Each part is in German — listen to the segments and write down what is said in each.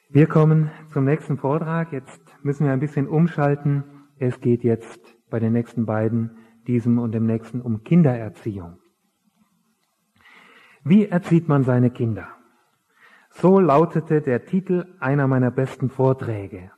Wir kommen zum nächsten Vortrag. Jetzt müssen wir ein bisschen umschalten. Es geht jetzt bei den nächsten beiden, diesem und dem nächsten, um Kindererziehung. Wie erzieht man seine Kinder? So lautete der Titel einer meiner besten Vorträge.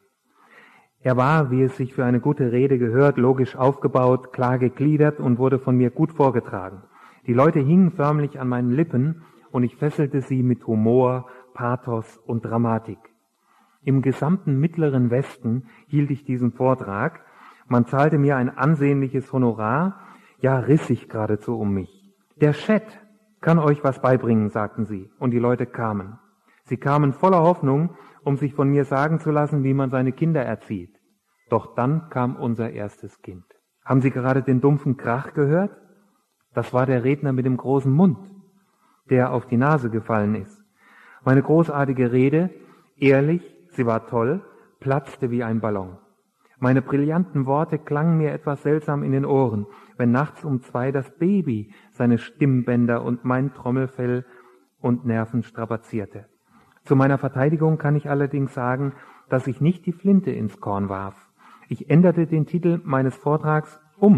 Er war, wie es sich für eine gute Rede gehört, logisch aufgebaut, klar gegliedert und wurde von mir gut vorgetragen. Die Leute hingen förmlich an meinen Lippen und ich fesselte sie mit Humor, Pathos und Dramatik. Im gesamten Mittleren Westen hielt ich diesen Vortrag. Man zahlte mir ein ansehnliches Honorar, ja, riss sich geradezu um mich. Der Chat kann euch was beibringen, sagten sie, und die Leute kamen. Sie kamen voller Hoffnung, um sich von mir sagen zu lassen, wie man seine Kinder erzieht. Doch dann kam unser erstes Kind. Haben Sie gerade den dumpfen Krach gehört? Das war der Redner mit dem großen Mund, der auf die Nase gefallen ist. Meine großartige Rede, ehrlich, sie war toll, platzte wie ein Ballon. Meine brillanten Worte klangen mir etwas seltsam in den Ohren, wenn nachts um 2 das Baby seine Stimmbänder und mein Trommelfell und Nerven strapazierte. Zu meiner Verteidigung kann ich allerdings sagen, dass ich nicht die Flinte ins Korn warf. Ich änderte den Titel meines Vortrags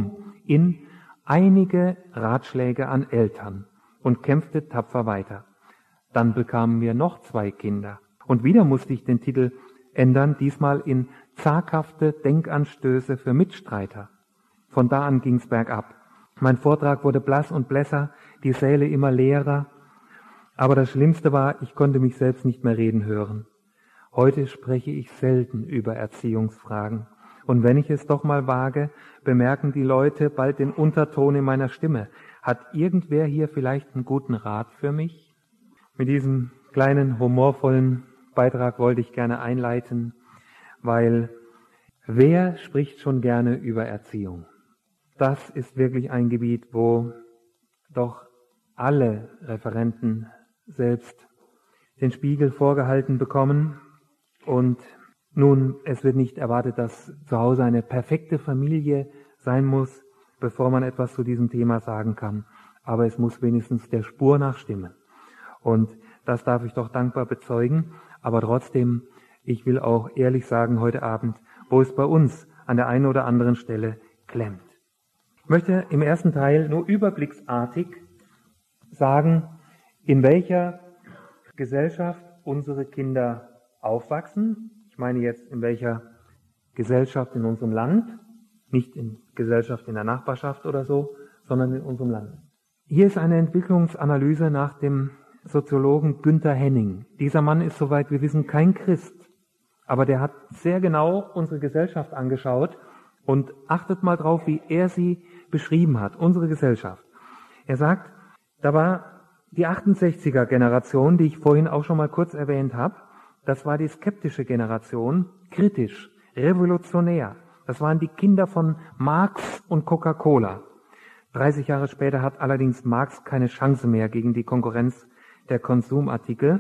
in einige Ratschläge an Eltern und kämpfte tapfer weiter. Dann bekamen wir noch 2 Kinder. Und wieder musste ich den Titel ändern, diesmal in zaghafte Denkanstöße für Mitstreiter. Von da an ging's bergab. Mein Vortrag wurde blass und blässer, die Säle immer leerer. Aber das Schlimmste war, ich konnte mich selbst nicht mehr reden hören. Heute spreche ich selten über Erziehungsfragen. Und wenn ich es doch mal wage, bemerken die Leute bald den Unterton in meiner Stimme. Hat irgendwer hier vielleicht einen guten Rat für mich? Mit diesem kleinen, humorvollen Beitrag wollte ich gerne einleiten, weil wer spricht schon gerne über Erziehung? Das ist wirklich ein Gebiet, wo doch alle Referenten selbst den Spiegel vorgehalten bekommen. Und nun, es wird nicht erwartet, dass zu Hause eine perfekte Familie sein muss, bevor man etwas zu diesem Thema sagen kann. Aber es muss wenigstens der Spur nach stimmen. Und das darf ich doch dankbar bezeugen. Aber trotzdem, ich will auch ehrlich sagen heute Abend, wo es bei uns an der einen oder anderen Stelle klemmt. Ich möchte im ersten Teil nur überblicksartig sagen, in welcher Gesellschaft unsere Kinder aufwachsen. Ich meine jetzt, in welcher Gesellschaft in unserem Land, nicht in Gesellschaft in der Nachbarschaft oder so, sondern in unserem Land. Hier ist eine Entwicklungsanalyse nach dem Soziologen Günther Henning. Dieser Mann ist, soweit wir wissen, kein Christ, aber der hat sehr genau unsere Gesellschaft angeschaut und achtet mal drauf, wie er sie beschrieben hat, unsere Gesellschaft. Er sagt, da war die 68er-Generation, die ich vorhin auch schon mal kurz erwähnt habe, das war die skeptische Generation, kritisch, revolutionär. Das waren die Kinder von Marx und Coca-Cola. 30 Jahre später hat allerdings Marx keine Chance mehr gegen die Konkurrenz der Konsumartikel.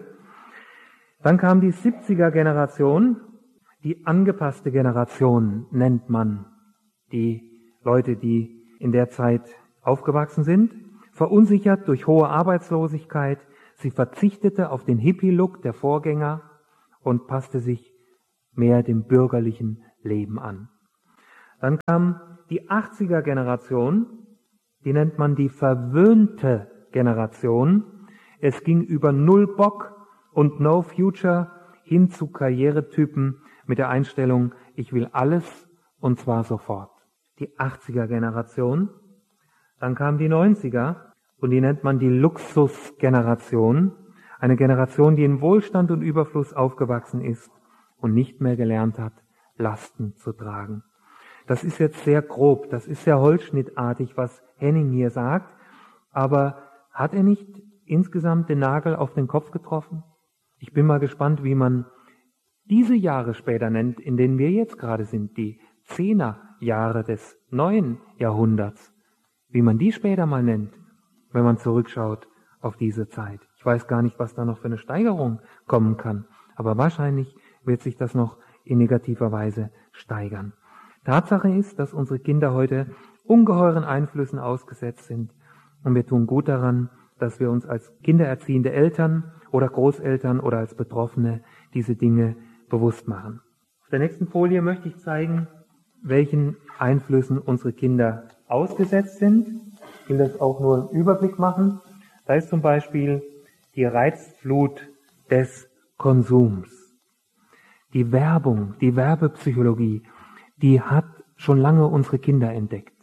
Dann kam die 70er-Generation, die angepasste Generation nennt man die Leute, die in der Zeit aufgewachsen sind, verunsichert durch hohe Arbeitslosigkeit. Sie verzichtete auf den Hippie-Look der Vorgänger und passte sich mehr dem bürgerlichen Leben an. Dann kam die 80er-Generation, die nennt man die verwöhnte Generation. Es ging über Null Bock und No Future hin zu Karrieretypen mit der Einstellung, ich will alles und zwar sofort. Die 80er-Generation. Dann kam die 90er und die nennt man die Luxusgeneration. Eine Generation, die in Wohlstand und Überfluss aufgewachsen ist und nicht mehr gelernt hat, Lasten zu tragen. Das ist jetzt sehr grob, das ist sehr holzschnittartig, was Henning hier sagt, aber hat er nicht insgesamt den Nagel auf den Kopf getroffen? Ich bin mal gespannt, wie man diese Jahre später nennt, in denen wir jetzt gerade sind, die 10er-Jahre des neuen Jahrhunderts, wie man die später mal nennt, wenn man zurückschaut auf diese Zeit. Ich weiß gar nicht, was da noch für eine Steigerung kommen kann, aber wahrscheinlich wird sich das noch in negativer Weise steigern. Tatsache ist, dass unsere Kinder heute ungeheuren Einflüssen ausgesetzt sind und wir tun gut daran, dass wir uns als kindererziehende Eltern oder Großeltern oder als Betroffene diese Dinge bewusst machen. Auf der nächsten Folie möchte ich zeigen, welchen Einflüssen unsere Kinder ausgesetzt sind. Ich will das auch nur im Überblick machen. Da ist zum Beispiel die Reizflut des Konsums. Die Werbung, die Werbepsychologie, die hat schon lange unsere Kinder entdeckt.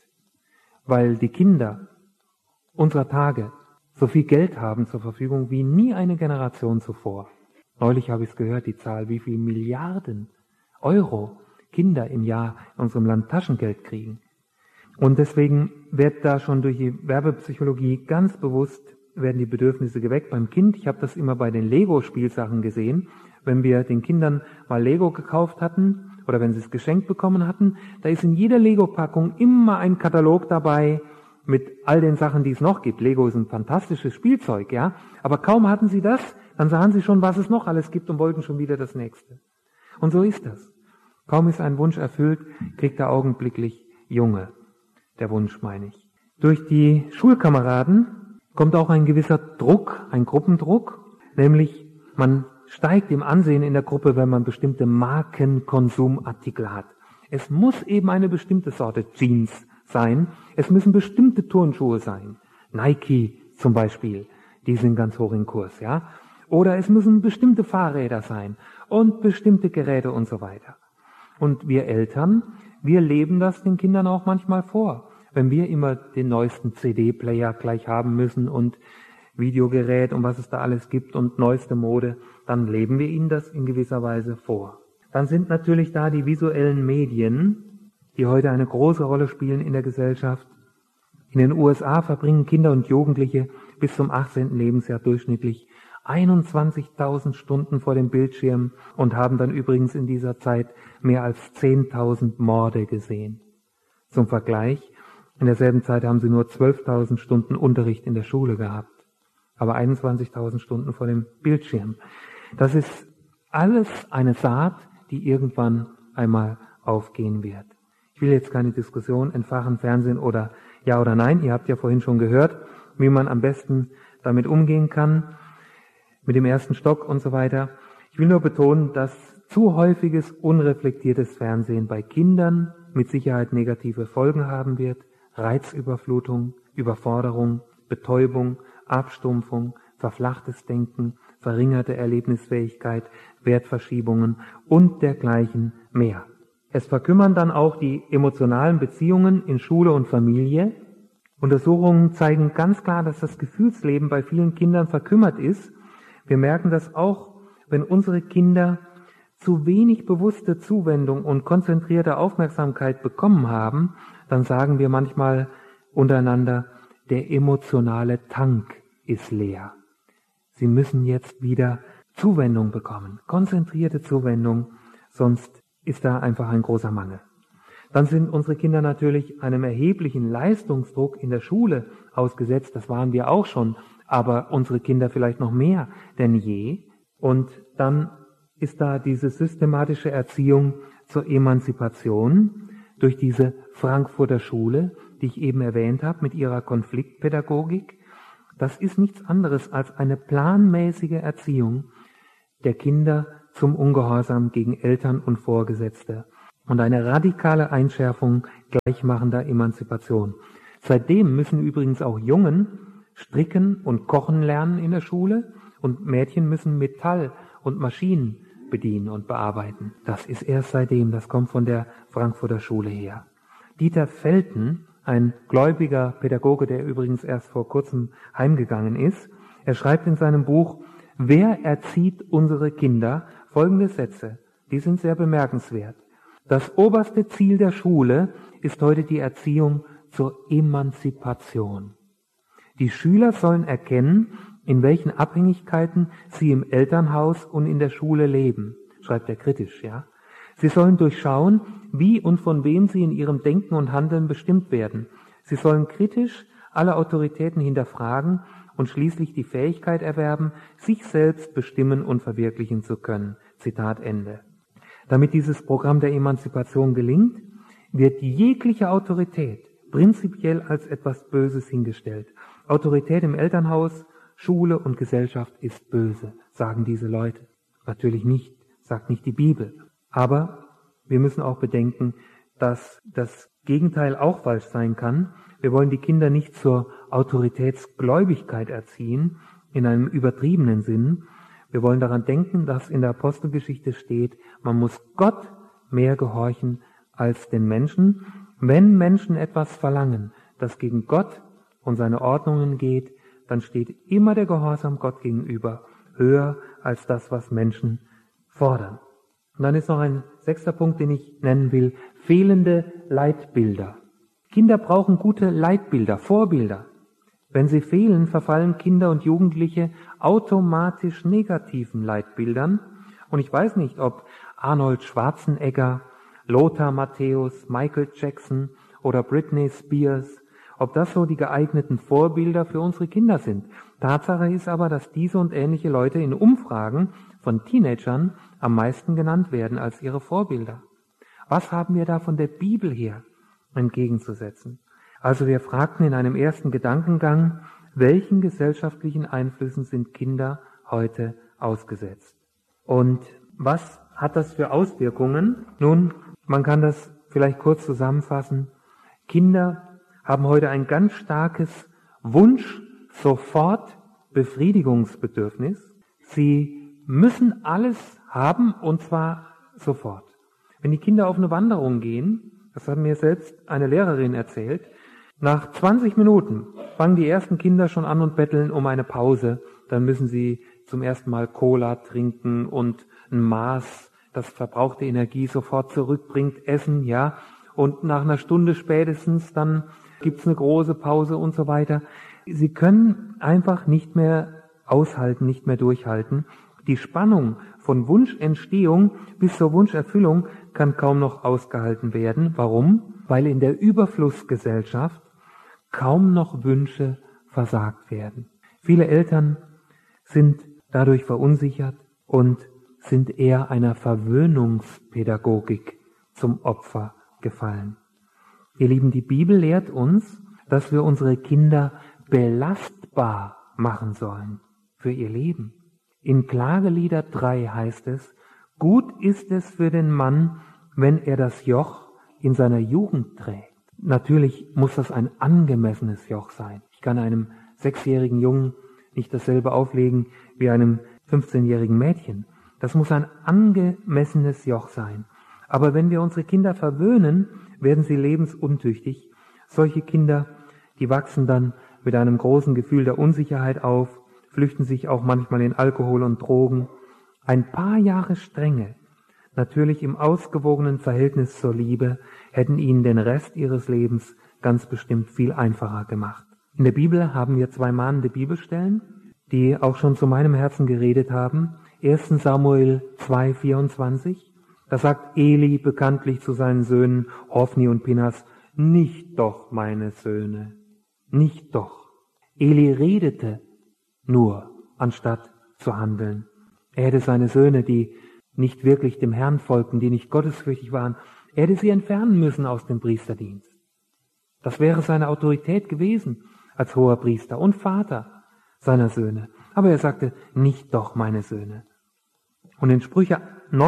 Weil die Kinder unserer Tage so viel Geld haben zur Verfügung wie nie eine Generation zuvor. Neulich habe ich es gehört, die Zahl, wie viel Milliarden Euro Kinder im Jahr in unserem Land Taschengeld kriegen. Und deswegen wird da schon durch die Werbepsychologie ganz bewusst, werden die Bedürfnisse geweckt beim Kind. Ich habe das immer bei den Lego-Spielsachen gesehen. Wenn wir den Kindern mal Lego gekauft hatten oder wenn sie es geschenkt bekommen hatten, da ist in jeder Lego-Packung immer ein Katalog dabei mit all den Sachen, die es noch gibt. Lego ist ein fantastisches Spielzeug, ja. Aber kaum hatten sie das, dann sahen sie schon, was es noch alles gibt und wollten schon wieder das Nächste. Und so ist das. Kaum ist ein Wunsch erfüllt, kriegt er augenblicklich Junge. Der Wunsch, meine ich. Durch die Schulkameraden kommt auch ein gewisser Druck, ein Gruppendruck, nämlich man steigt im Ansehen in der Gruppe, wenn man bestimmte Markenkonsumartikel hat. Es muss eben eine bestimmte Sorte Jeans sein, es müssen bestimmte Turnschuhe sein. Nike zum Beispiel, die sind ganz hoch in Kurs, ja. Oder es müssen bestimmte Fahrräder sein und bestimmte Geräte und so weiter. Und wir Eltern, wir leben das den Kindern auch manchmal vor. Wenn wir immer den neuesten CD-Player gleich haben müssen und Videogerät und was es da alles gibt und neueste Mode, dann leben wir ihnen das in gewisser Weise vor. Dann sind natürlich da die visuellen Medien, die heute eine große Rolle spielen in der Gesellschaft. In den USA verbringen Kinder und Jugendliche bis zum 18. Lebensjahr durchschnittlich 21.000 Stunden vor dem Bildschirm und haben dann übrigens in dieser Zeit mehr als 10.000 Morde gesehen. Zum Vergleich, in derselben Zeit haben sie nur 12.000 Stunden Unterricht in der Schule gehabt, aber 21.000 Stunden vor dem Bildschirm. Das ist alles eine Saat, die irgendwann einmal aufgehen wird. Ich will jetzt keine Diskussion entfachen, Fernsehen oder ja oder nein. Ihr habt ja vorhin schon gehört, wie man am besten damit umgehen kann, mit dem ersten Stock und so weiter. Ich will nur betonen, dass zu häufiges, unreflektiertes Fernsehen bei Kindern mit Sicherheit negative Folgen haben wird. Reizüberflutung, Überforderung, Betäubung, Abstumpfung, verflachtes Denken, verringerte Erlebnisfähigkeit, Wertverschiebungen und dergleichen mehr. Es verkümmern dann auch die emotionalen Beziehungen in Schule und Familie. Untersuchungen zeigen ganz klar, dass das Gefühlsleben bei vielen Kindern verkümmert ist. Wir merken das auch, wenn unsere Kinder zu wenig bewusste Zuwendung und konzentrierte Aufmerksamkeit bekommen haben, dann sagen wir manchmal untereinander, der emotionale Tank ist leer. Sie müssen jetzt wieder Zuwendung bekommen, konzentrierte Zuwendung, sonst ist da einfach ein großer Mangel. Dann sind unsere Kinder natürlich einem erheblichen Leistungsdruck in der Schule ausgesetzt, das waren wir auch schon, aber unsere Kinder vielleicht noch mehr denn je. Und dann ist da diese systematische Erziehung zur Emanzipation durch diese Frankfurter Schule, die ich eben erwähnt habe, mit ihrer Konfliktpädagogik. Das ist nichts anderes als eine planmäßige Erziehung der Kinder zum Ungehorsam gegen Eltern und Vorgesetzte und eine radikale Einschärfung gleichmachender Emanzipation. Seitdem müssen übrigens auch Jungen stricken und kochen lernen in der Schule und Mädchen müssen Metall und Maschinen bedienen und bearbeiten. Das ist erst seitdem, das kommt von der Frankfurter Schule her. Dieter Felten, ein gläubiger Pädagoge, der übrigens erst vor kurzem heimgegangen ist, er schreibt in seinem Buch Wer erzieht unsere Kinder? Folgende Sätze, die sind sehr bemerkenswert. Das oberste Ziel der Schule ist heute die Erziehung zur Emanzipation. Die Schüler sollen erkennen, in welchen Abhängigkeiten sie im Elternhaus und in der Schule leben, schreibt er kritisch, ja. Sie sollen durchschauen, wie und von wem sie in ihrem Denken und Handeln bestimmt werden. Sie sollen kritisch alle Autoritäten hinterfragen und schließlich die Fähigkeit erwerben, sich selbst bestimmen und verwirklichen zu können. Zitat Ende. Damit dieses Programm der Emanzipation gelingt, wird jegliche Autorität prinzipiell als etwas Böses hingestellt. Autorität im Elternhaus, Schule und Gesellschaft ist böse, sagen diese Leute. Natürlich nicht, sagt nicht die Bibel. Aber wir müssen auch bedenken, dass das Gegenteil auch falsch sein kann. Wir wollen die Kinder nicht zur Autoritätsgläubigkeit erziehen, in einem übertriebenen Sinn. Wir wollen daran denken, dass in der Apostelgeschichte steht, man muss Gott mehr gehorchen als den Menschen. Wenn Menschen etwas verlangen, das gegen Gott und seine Ordnungen geht, dann steht immer der Gehorsam Gott gegenüber höher als das, was Menschen fordern. Und dann ist noch ein 6. Punkt, den ich nennen will, fehlende Leitbilder. Kinder brauchen gute Leitbilder, Vorbilder. Wenn sie fehlen, verfallen Kinder und Jugendliche automatisch negativen Leitbildern. Und ich weiß nicht, ob Arnold Schwarzenegger, Lothar Matthäus, Michael Jackson oder Britney Spears, ob das so die geeigneten Vorbilder für unsere Kinder sind. Tatsache ist aber, dass diese und ähnliche Leute in Umfragen von Teenagern am meisten genannt werden als ihre Vorbilder. Was haben wir da von der Bibel her entgegenzusetzen? Also wir fragten in einem ersten Gedankengang, welchen gesellschaftlichen Einflüssen sind Kinder heute ausgesetzt? Und was hat das für Auswirkungen? Nun, man kann das vielleicht kurz zusammenfassen. Kinder haben heute ein ganz starkes Wunsch-Sofort-Befriedigungsbedürfnis. Sie müssen alles haben und zwar sofort. Wenn die Kinder auf eine Wanderung gehen, das hat mir selbst eine Lehrerin erzählt, nach 20 Minuten fangen die ersten Kinder schon an und betteln um eine Pause. Dann müssen sie zum ersten Mal Cola trinken und ein Maß, das verbrauchte Energie sofort zurückbringt, essen, ja. Und nach einer Stunde spätestens, dann gibt's eine große Pause und so weiter. Sie können einfach nicht mehr aushalten, nicht mehr durchhalten. Die Spannung von Wunschentstehung bis zur Wunscherfüllung kann kaum noch ausgehalten werden. Warum? Weil in der Überflussgesellschaft kaum noch Wünsche versagt werden. Viele Eltern sind dadurch verunsichert und sind eher einer Verwöhnungspädagogik zum Opfer gefallen. Ihr Lieben, die Bibel lehrt uns, dass wir unsere Kinder belastbar machen sollen für ihr Leben. In Klagelieder 3 heißt es, gut ist es für den Mann, wenn er das Joch in seiner Jugend trägt. Natürlich muss das ein angemessenes Joch sein. Ich kann einem 6-jährigen Jungen nicht dasselbe auflegen wie einem 15-jährigen Mädchen. Das muss ein angemessenes Joch sein. Aber wenn wir unsere Kinder verwöhnen, werden sie lebensuntüchtig. Solche Kinder, die wachsen dann mit einem großen Gefühl der Unsicherheit auf, flüchten sich auch manchmal in Alkohol und Drogen. Ein paar Jahre Strenge, natürlich im ausgewogenen Verhältnis zur Liebe, hätten ihnen den Rest ihres Lebens ganz bestimmt viel einfacher gemacht. In der Bibel haben wir 2 mahnende Bibelstellen, die auch schon zu meinem Herzen geredet haben. 1. Samuel 2,24, da sagt Eli bekanntlich zu seinen Söhnen Hofni und Pinhas, nicht doch, meine Söhne, nicht doch. Eli redete nur, anstatt zu handeln. Er hätte seine Söhne, die nicht wirklich dem Herrn folgten, die nicht gottesfürchtig waren, er hätte sie entfernen müssen aus dem Priesterdienst. Das wäre seine Autorität gewesen als hoher Priester und Vater seiner Söhne. Aber er sagte, nicht doch, meine Söhne. Und in Sprüche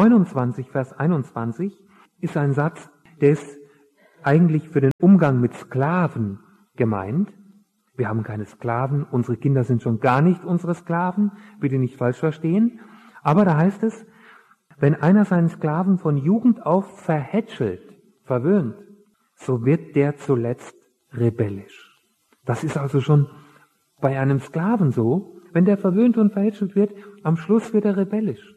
29, Vers 21 ist ein Satz, der ist eigentlich für den Umgang mit Sklaven gemeint. Wir haben keine Sklaven, unsere Kinder sind schon gar nicht unsere Sklaven, bitte nicht falsch verstehen. Aber da heißt es, wenn einer seinen Sklaven von Jugend auf verhätschelt, verwöhnt, so wird der zuletzt rebellisch. Das ist also schon bei einem Sklaven so, wenn der verwöhnt und verhätschelt wird, am Schluss wird er rebellisch.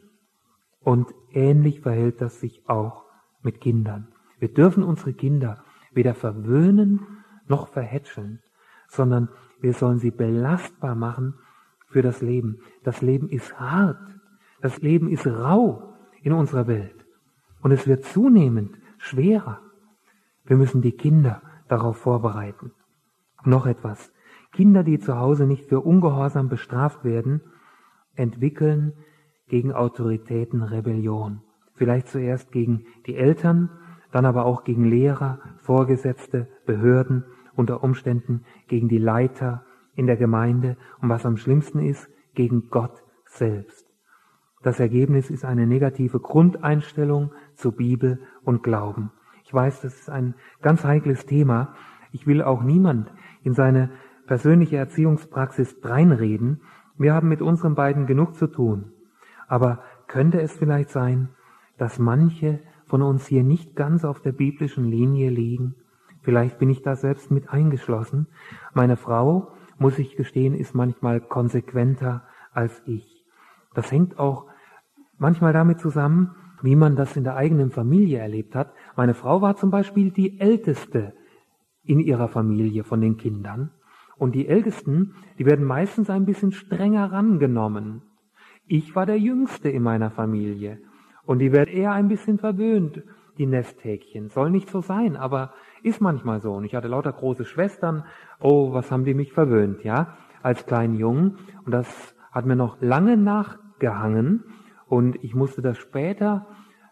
Und ähnlich verhält das sich auch mit Kindern. Wir dürfen unsere Kinder weder verwöhnen noch verhätscheln, sondern wir sollen sie belastbar machen für das Leben. Das Leben ist hart, das Leben ist rau in unserer Welt und es wird zunehmend schwerer. Wir müssen die Kinder darauf vorbereiten. Noch etwas. Kinder, die zu Hause nicht für Ungehorsam bestraft werden, entwickeln gegen Autoritäten Rebellion. Vielleicht zuerst gegen die Eltern, dann aber auch gegen Lehrer, Vorgesetzte, Behörden, unter Umständen gegen die Leiter in der Gemeinde und was am schlimmsten ist, gegen Gott selbst. Das Ergebnis ist eine negative Grundeinstellung zur Bibel und Glauben. Ich weiß, das ist ein ganz heikles Thema. Ich will auch niemand in seine persönliche Erziehungspraxis reinreden. Wir haben mit unseren beiden genug zu tun. Aber könnte es vielleicht sein, dass manche von uns hier nicht ganz auf der biblischen Linie liegen? Vielleicht bin ich da selbst mit eingeschlossen. Meine Frau, muss ich gestehen, ist manchmal konsequenter als ich. Das hängt auch manchmal damit zusammen, wie man das in der eigenen Familie erlebt hat. Meine Frau war zum Beispiel die Älteste in ihrer Familie von den Kindern. Und die Ältesten, die werden meistens ein bisschen strenger rangenommen. Ich war der Jüngste in meiner Familie. Und die werden eher ein bisschen verwöhnt, die Nesthäkchen. Soll nicht so sein, aber ist manchmal so. Und ich hatte lauter große Schwestern. Oh, was haben die mich verwöhnt, ja, als kleinen Jungen. Und das hat mir noch lange nachgehangen. Und ich musste das später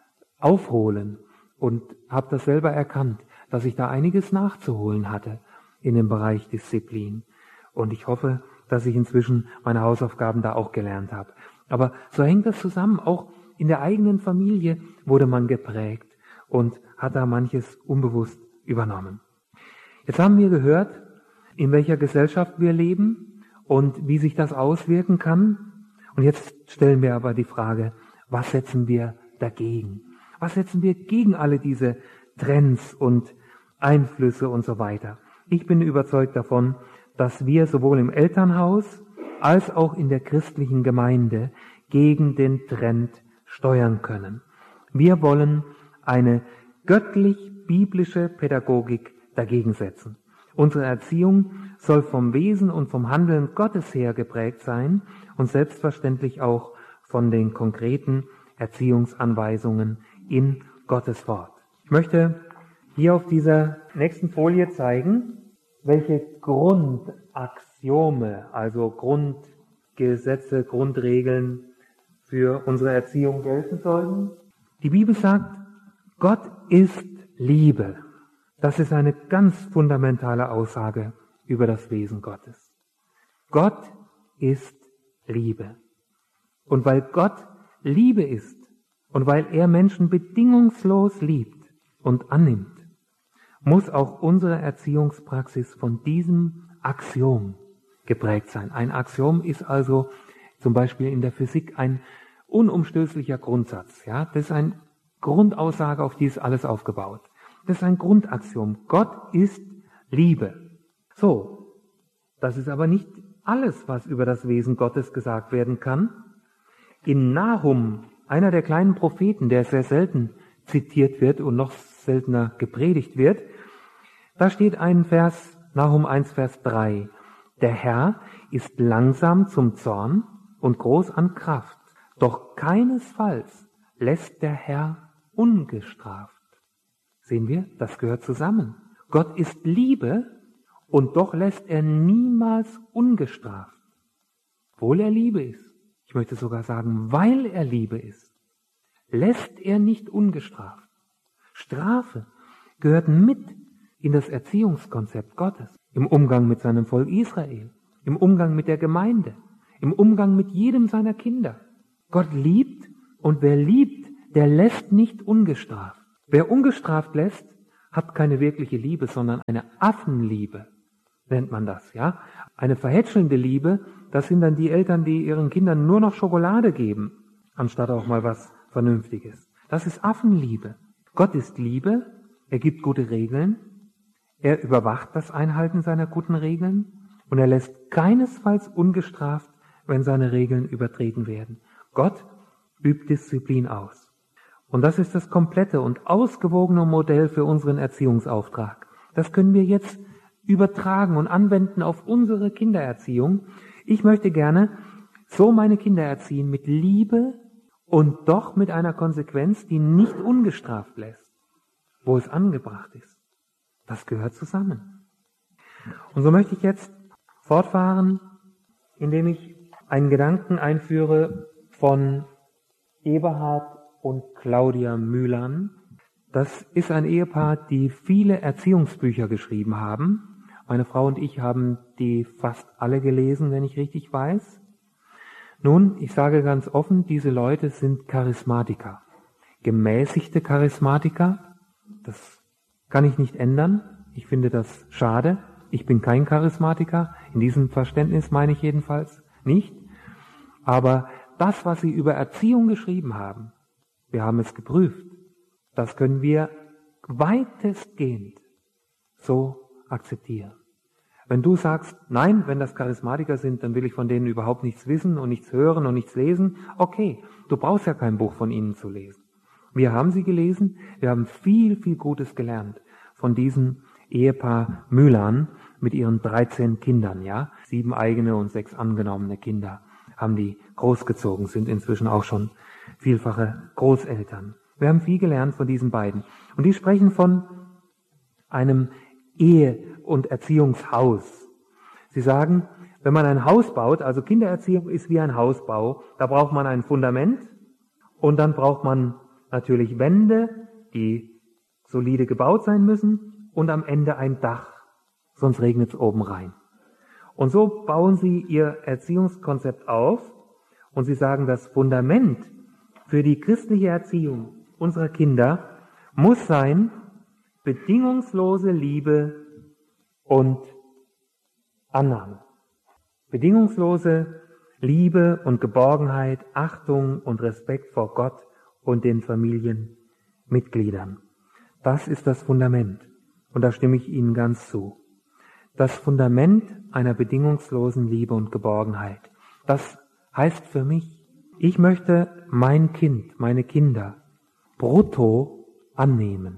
aufholen und habe das selber erkannt, dass ich da einiges nachzuholen hatte in dem Bereich Disziplin. Und ich hoffe, dass ich inzwischen meine Hausaufgaben da auch gelernt habe. Aber so hängt das zusammen. Auch in der eigenen Familie wurde man geprägt und hat da manches unbewusst übernommen. Jetzt haben wir gehört, in welcher Gesellschaft wir leben und wie sich das auswirken kann. Und jetzt stellen wir aber die Frage, was setzen wir dagegen? Was setzen wir gegen alle diese Trends und Einflüsse und so weiter? Ich bin überzeugt davon, dass wir sowohl im Elternhaus als auch in der christlichen Gemeinde gegen den Trend steuern können. Wir wollen eine göttlich-biblische Pädagogik dagegen setzen. Unsere Erziehung soll vom Wesen und vom Handeln Gottes her geprägt sein und selbstverständlich auch von den konkreten Erziehungsanweisungen in Gottes Wort. Ich möchte hier auf dieser nächsten Folie zeigen, welche Grundaxiome, also Grundgesetze, Grundregeln für unsere Erziehung gelten sollten. Die Bibel sagt, Gott ist Liebe. Das ist eine ganz fundamentale Aussage über das Wesen Gottes. Gott ist Liebe. Und weil Gott Liebe ist und weil er Menschen bedingungslos liebt und annimmt, muss auch unsere Erziehungspraxis von diesem Axiom geprägt sein. Ein Axiom ist also zum Beispiel in der Physik ein unumstößlicher Grundsatz. Ja, das ist eine Grundaussage, auf die ist alles aufgebaut. Das ist ein Grundaxiom. Gott ist Liebe. So, das ist aber nicht alles, was über das Wesen Gottes gesagt werden kann. In Nahum, einer der kleinen Propheten, der sehr selten zitiert wird und noch seltener gepredigt wird, da steht ein Vers, Nahum 1, Vers 3. Der Herr ist langsam zum Zorn und groß an Kraft, doch keinesfalls lässt der Herr ungestraft. Sehen wir, das gehört zusammen. Gott ist Liebe und doch lässt er niemals ungestraft. Obwohl er Liebe ist. Ich möchte sogar sagen, weil er Liebe ist, lässt er nicht ungestraft. Strafe gehört mit in das Erziehungskonzept Gottes, im Umgang mit seinem Volk Israel, im Umgang mit der Gemeinde, im Umgang mit jedem seiner Kinder. Gott liebt und wer liebt, der lässt nicht ungestraft. Wer ungestraft lässt, hat keine wirkliche Liebe, sondern eine Affenliebe, nennt man das, ja? Eine verhätschelnde Liebe, das sind dann die Eltern, die ihren Kindern nur noch Schokolade geben, anstatt auch mal was Vernünftiges. Das ist Affenliebe. Gott ist Liebe, er gibt gute Regeln, er überwacht das Einhalten seiner guten Regeln und er lässt keinesfalls ungestraft, wenn seine Regeln übertreten werden. Gott übt Disziplin aus. Und das ist das komplette und ausgewogene Modell für unseren Erziehungsauftrag. Das können wir jetzt übertragen und anwenden auf unsere Kindererziehung. Ich möchte gerne so meine Kinder erziehen mit Liebe und doch mit einer Konsequenz, die nicht ungestraft lässt, wo es angebracht ist. Das gehört zusammen. Und so möchte ich jetzt fortfahren, indem ich einen Gedanken einführe von Eberhard und Claudia Mühlern. Das ist ein Ehepaar, die viele Erziehungsbücher geschrieben haben Meine Frau und ich haben die fast alle gelesen, wenn ich richtig weiß. Nun, ich sage ganz offen, diese Leute sind Charismatiker. Gemäßigte Charismatiker. Das kann ich nicht ändern. Ich finde das schade. Ich bin kein Charismatiker. In diesem Verständnis meine ich jedenfalls nicht. Aber das, was sie über Erziehung geschrieben haben, wir haben es geprüft, das können wir weitestgehend so akzeptieren. Wenn du sagst, nein, wenn das Charismatiker sind, dann will ich von denen überhaupt nichts wissen und nichts hören und nichts lesen, okay, du brauchst ja kein Buch von ihnen zu lesen. Wir haben sie gelesen, wir haben viel, viel Gutes gelernt von diesem Ehepaar Mühlern mit ihren 13 Kindern, ja, 7 eigene und 6 angenommene Kinder haben die großgezogen, sind inzwischen auch schon vielfache Großeltern. Wir haben viel gelernt von diesen beiden. Und die sprechen von einem Ehe- und Erziehungshaus. Sie sagen, wenn man ein Haus baut, also Kindererziehung ist wie ein Hausbau, da braucht man ein Fundament und dann braucht man natürlich Wände, die solide gebaut sein müssen und am Ende ein Dach, sonst regnet es oben rein. Und so bauen sie ihr Erziehungskonzept auf und sie sagen, das Fundament für die christliche Erziehung unserer Kinder muss sein bedingungslose Liebe und Annahme. Bedingungslose Liebe und Geborgenheit, Achtung und Respekt vor Gott und den Familienmitgliedern. Das ist das Fundament. Und da stimme ich Ihnen ganz zu. Das Fundament einer bedingungslosen Liebe und Geborgenheit. Das heißt für mich, ich möchte mein Kind, meine Kinder brutto annehmen.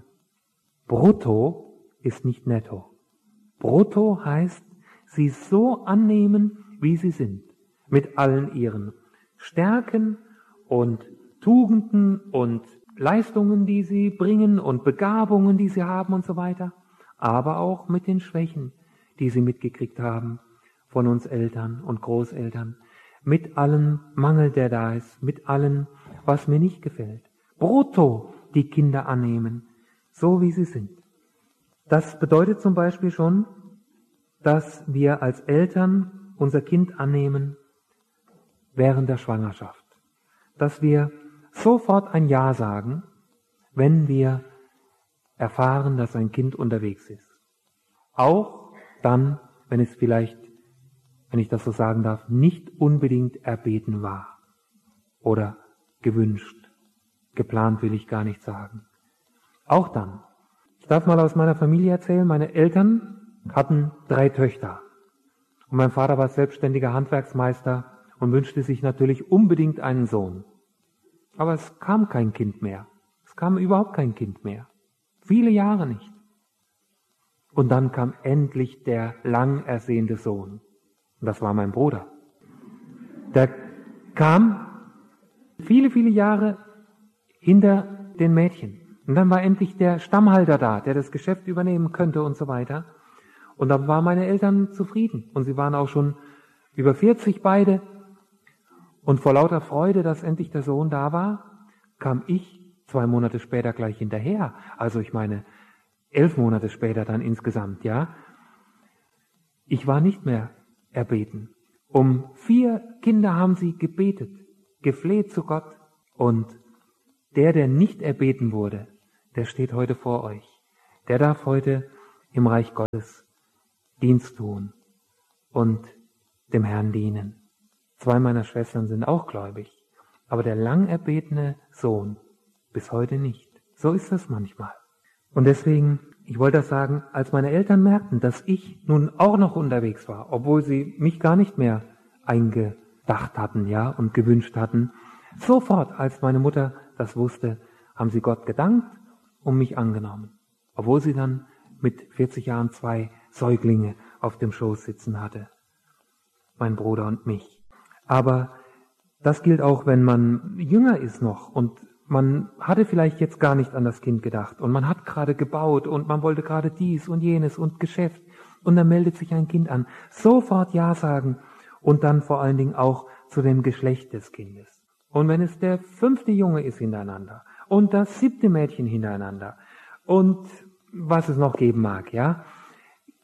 Brutto ist nicht netto. Brutto heißt, sie so annehmen, wie sie sind. Mit allen ihren Stärken und Tugenden und Leistungen, die sie bringen und Begabungen, die sie haben und so weiter. Aber auch mit den Schwächen, die sie mitgekriegt haben von uns Eltern und Großeltern. Mit allem Mangel, der da ist, mit allem, was mir nicht gefällt. Brutto die Kinder annehmen, so wie sie sind. Das bedeutet zum Beispiel schon, dass wir als Eltern unser Kind annehmen während der Schwangerschaft. Dass wir sofort ein Ja sagen, wenn wir erfahren, dass ein Kind unterwegs ist. Auch dann, wenn es vielleicht, wenn ich das so sagen darf, nicht unbedingt erbeten war oder gewünscht. Geplant will ich gar nicht sagen. Auch dann. Ich darf mal aus meiner Familie erzählen, meine Eltern hatten 3 Töchter. Und mein Vater war selbstständiger Handwerksmeister und wünschte sich natürlich unbedingt einen Sohn. Aber es kam kein Kind mehr. Es kam überhaupt kein Kind mehr. Viele Jahre nicht. Und dann kam endlich der lang ersehnte Sohn. Und das war mein Bruder. Der kam viele, viele Jahre hinter den Mädchen. Und dann war endlich der Stammhalter da, der das Geschäft übernehmen könnte und so weiter. Und dann waren meine Eltern zufrieden. Und sie waren auch schon über 40 beide. Und vor lauter Freude, dass endlich der Sohn da war, kam ich 2 Monate später gleich hinterher. Also ich meine, 11 Monate später dann insgesamt, ja. Ich war nicht mehr erbeten. Um 4 Kinder haben sie gebetet, gefleht zu Gott. Und der nicht erbeten wurde, der steht heute vor euch. Der darf heute im Reich Gottes Dienst tun und dem Herrn dienen. 2 meiner Schwestern sind auch gläubig, aber der lang erbetene Sohn bis heute nicht. So ist das manchmal. Und deswegen, ich wollte das sagen, als meine Eltern merkten, dass ich nun auch noch unterwegs war, obwohl sie mich gar nicht mehr eingedacht hatten, ja, und gewünscht hatten, sofort, als meine Mutter das wusste, haben sie Gott gedankt und mich angenommen. Obwohl sie dann mit 40 Jahren 2 Säuglinge auf dem Schoß sitzen hatte. Mein Bruder und mich. Aber das gilt auch, wenn man jünger ist noch und man hatte vielleicht jetzt gar nicht an das Kind gedacht und man hat gerade gebaut und man wollte gerade dies und jenes und Geschäft und dann meldet sich ein Kind an. Sofort Ja sagen und dann vor allen Dingen auch zu dem Geschlecht des Kindes. Und wenn es der 5. Junge ist hintereinander und das 7. Mädchen hintereinander und was es noch geben mag, ja,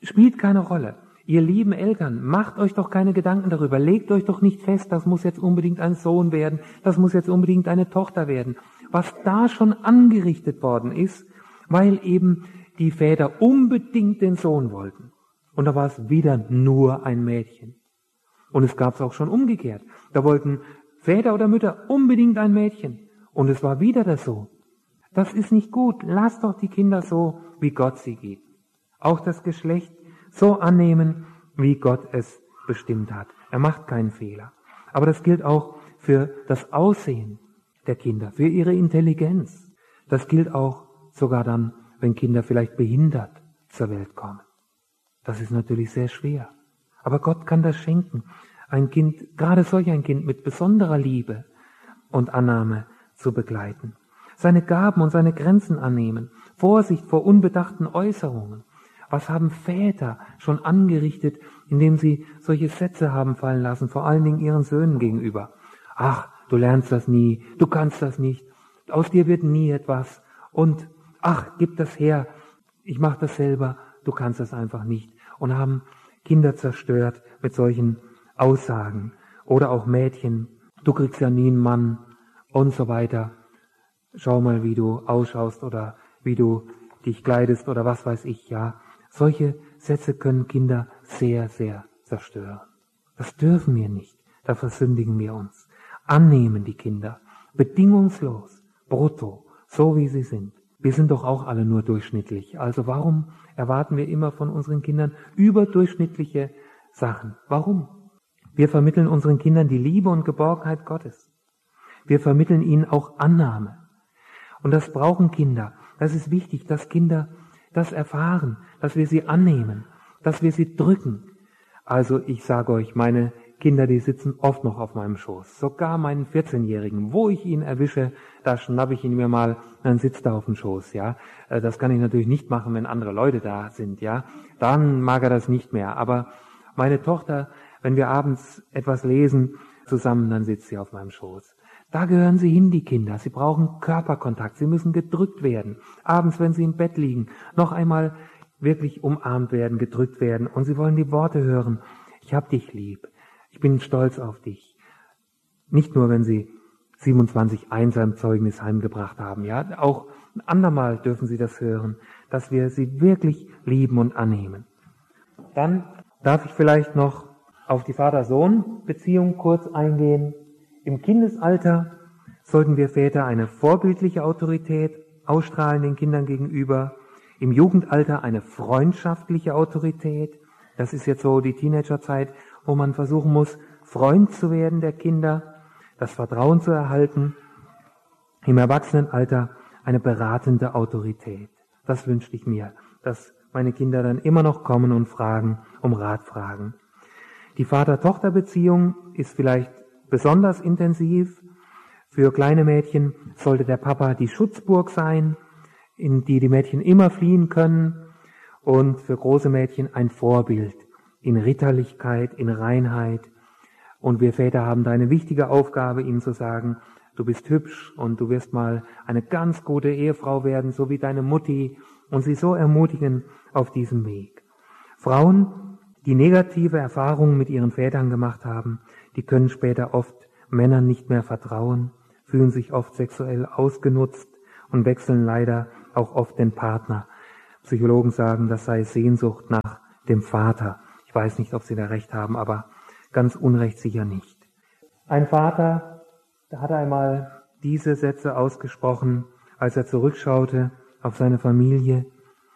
Spielt keine Rolle. Ihr lieben Eltern, macht euch doch keine Gedanken darüber. Legt euch doch nicht fest, das muss jetzt unbedingt ein Sohn werden, das muss jetzt unbedingt eine Tochter werden. Was da schon angerichtet worden ist, weil eben die Väter unbedingt den Sohn wollten. Und da war es wieder nur ein Mädchen. Und es gab es auch schon umgekehrt. Da wollten Väter oder Mütter unbedingt ein Mädchen. Und es war wieder der Sohn. Das ist nicht gut. Lasst doch die Kinder so, wie Gott sie gibt. Auch das Geschlecht so annehmen, wie Gott es bestimmt hat. Er macht keinen Fehler. Aber das gilt auch für das Aussehen der Kinder, für ihre Intelligenz. Das gilt auch sogar dann, wenn Kinder vielleicht behindert zur Welt kommen. Das ist natürlich sehr schwer. Aber Gott kann das schenken. Ein Kind, gerade solch ein Kind mit besonderer Liebe und Annahme zu begleiten. Seine Gaben und seine Grenzen annehmen. Vorsicht vor unbedachten Äußerungen. Was haben Väter schon angerichtet, indem sie solche Sätze haben fallen lassen, vor allen Dingen ihren Söhnen gegenüber. Ach, du lernst das nie, du kannst das nicht, aus dir wird nie etwas. Und ach, gib das her, ich mach das selber, du kannst das einfach nicht. Und haben Kinder zerstört mit solchen Aussagen. Oder auch Mädchen, du kriegst ja nie einen Mann und so weiter. Schau mal, wie du ausschaust oder wie du dich kleidest oder was weiß ich, ja. Solche Sätze können Kinder sehr, sehr zerstören. Das dürfen wir nicht. Da versündigen wir uns. Annehmen die Kinder. Bedingungslos. Brutto. So wie sie sind. Wir sind doch auch alle nur durchschnittlich. Also warum erwarten wir immer von unseren Kindern überdurchschnittliche Sachen? Warum? Wir vermitteln unseren Kindern die Liebe und Geborgenheit Gottes. Wir vermitteln ihnen auch Annahme. Und das brauchen Kinder. Das ist wichtig, dass Kinder das erfahren, dass wir sie annehmen, dass wir sie drücken. Also ich sage euch, meine Kinder, die sitzen oft noch auf meinem Schoß. Sogar meinen 14-Jährigen, wo ich ihn erwische, da schnappe ich ihn mir mal, dann sitzt er auf dem Schoß, ja. Das kann ich natürlich nicht machen, wenn andere Leute da sind, ja. Dann mag er das nicht mehr. Aber meine Tochter, wenn wir abends etwas lesen zusammen, dann sitzt sie auf meinem Schoß. Da gehören sie hin, die Kinder. Sie brauchen Körperkontakt. Sie müssen gedrückt werden. Abends, wenn sie im Bett liegen, noch einmal wirklich umarmt werden, gedrückt werden. Und sie wollen die Worte hören. Ich hab dich lieb. Ich bin stolz auf dich. Nicht nur, wenn sie 27 Einsamzeugnis heimgebracht haben. Ja, auch ein andermal dürfen sie das hören, dass wir sie wirklich lieben und annehmen. Dann darf ich vielleicht noch auf die Vater-Sohn-Beziehung kurz eingehen. Im Kindesalter sollten wir Väter eine vorbildliche Autorität ausstrahlen den Kindern gegenüber. Im Jugendalter eine freundschaftliche Autorität. Das ist jetzt so die Teenagerzeit, wo man versuchen muss, Freund zu werden der Kinder, das Vertrauen zu erhalten. Im Erwachsenenalter eine beratende Autorität. Das wünschte ich mir, dass meine Kinder dann immer noch kommen und fragen, um Rat fragen. Die Vater-Tochter-Beziehung ist vielleicht besonders intensiv. Für kleine Mädchen sollte der Papa die Schutzburg sein, in die die Mädchen immer fliehen können, und für große Mädchen ein Vorbild in Ritterlichkeit, in Reinheit. Und wir Väter haben da eine wichtige Aufgabe, ihnen zu sagen, du bist hübsch und du wirst mal eine ganz gute Ehefrau werden, so wie deine Mutti, und sie so ermutigen auf diesem Weg. Frauen, die negative Erfahrungen mit ihren Vätern gemacht haben, die können später oft Männern nicht mehr vertrauen, fühlen sich oft sexuell ausgenutzt und wechseln leider auch oft den Partner. Psychologen sagen, das sei Sehnsucht nach dem Vater. Ich weiß nicht, ob sie da recht haben, aber ganz unrecht sicher nicht. Ein Vater, der hat einmal diese Sätze ausgesprochen, als er zurückschaute auf seine Familie.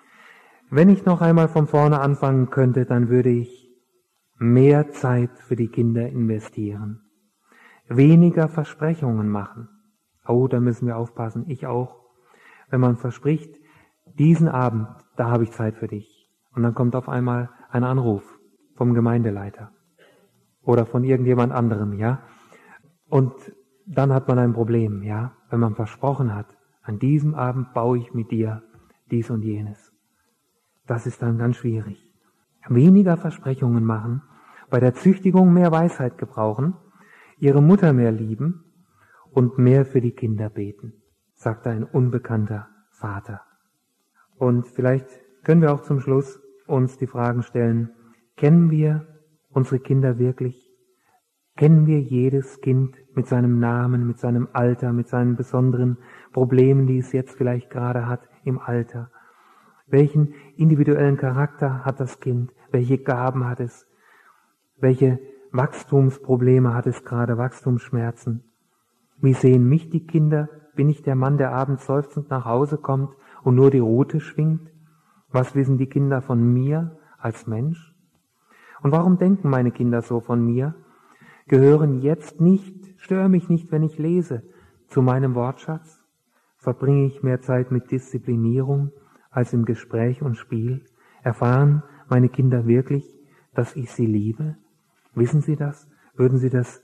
Wenn ich noch einmal von vorne anfangen könnte, dann würde ich mehr Zeit für die Kinder investieren. Weniger Versprechungen machen. Oh, da müssen wir aufpassen, ich auch. Wenn man verspricht, diesen Abend, da habe ich Zeit für dich. Und dann kommt auf einmal ein Anruf vom Gemeindeleiter oder von irgendjemand anderem, ja. Und dann hat man ein Problem, ja, wenn man versprochen hat, an diesem Abend baue ich mit dir dies und jenes. Das ist dann ganz schwierig. Weniger Versprechungen machen, bei der Züchtigung mehr Weisheit gebrauchen, ihre Mutter mehr lieben und mehr für die Kinder beten, sagte ein unbekannter Vater. Und vielleicht können wir auch zum Schluss uns die Fragen stellen, kennen wir unsere Kinder wirklich? Kennen wir jedes Kind mit seinem Namen, mit seinem Alter, mit seinen besonderen Problemen, die es jetzt vielleicht gerade hat im Alter? Welchen individuellen Charakter hat das Kind? Welche Gaben hat es? Welche Wachstumsprobleme hat es gerade, Wachstumsschmerzen? Wie sehen mich die Kinder? Bin ich der Mann, der abends seufzend nach Hause kommt und nur die Rute schwingt? Was wissen die Kinder von mir als Mensch? Und warum denken meine Kinder so von mir? Gehören jetzt nicht, störe mich nicht, wenn ich lese, zu meinem Wortschatz? Verbringe ich mehr Zeit mit Disziplinierung als im Gespräch und Spiel? Erfahren meine Kinder wirklich, dass ich sie liebe? Wissen sie das? Würden sie das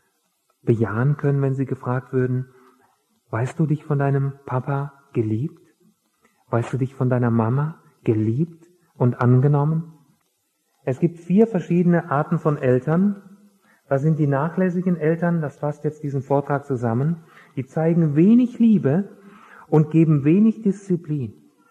bejahen können, wenn sie gefragt würden, weißt du dich von deinem Papa geliebt? Weißt du dich von deiner Mama geliebt und angenommen? Es gibt 4 verschiedene Arten von Eltern. Das sind die nachlässigen Eltern, das fasst jetzt diesen Vortrag zusammen. Die zeigen wenig Liebe und geben wenig Disziplin.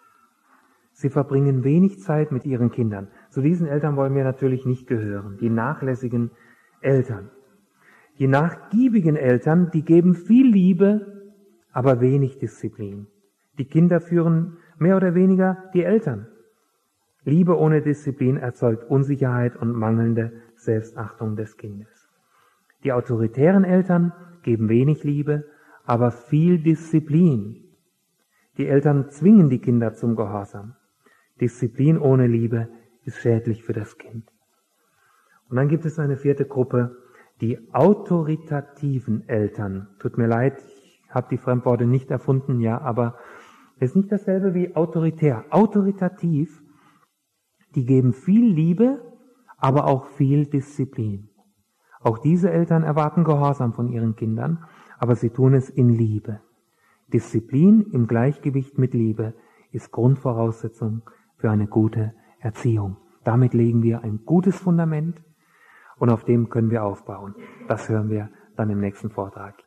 Sie verbringen wenig Zeit mit ihren Kindern. Zu diesen Eltern wollen wir natürlich nicht gehören, die nachlässigen Eltern. Die nachgiebigen Eltern, die geben viel Liebe, aber wenig Disziplin. Die Kinder führen mehr oder weniger die Eltern. Liebe ohne Disziplin erzeugt Unsicherheit und mangelnde Selbstachtung des Kindes. Die autoritären Eltern geben wenig Liebe, aber viel Disziplin. Die Eltern zwingen die Kinder zum Gehorsam. Disziplin ohne Liebe ist schädlich für das Kind. Und dann gibt es eine 4. Gruppe, die autoritativen Eltern. Tut mir leid, ich habe die Fremdworte nicht erfunden, ja, aber es ist nicht dasselbe wie autoritär. Autoritativ, die geben viel Liebe, aber auch viel Disziplin. Auch diese Eltern erwarten Gehorsam von ihren Kindern, aber sie tun es in Liebe. Disziplin im Gleichgewicht mit Liebe ist Grundvoraussetzung für eine gute Erziehung. Damit legen wir ein gutes Fundament und auf dem können wir aufbauen. Das hören wir dann im nächsten Vortrag.